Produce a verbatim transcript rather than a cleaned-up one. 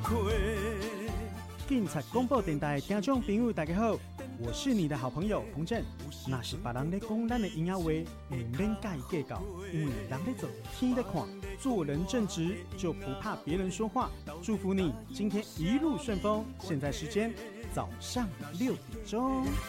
警察广播电台听众朋友大家好，我是你的好朋友彭震。那是别人在讲咱的音乐话，唔免介意计较，因为人在走，天在看，做人正直就不怕别人说话。祝福你今天一路顺风。现在时间早上六点钟。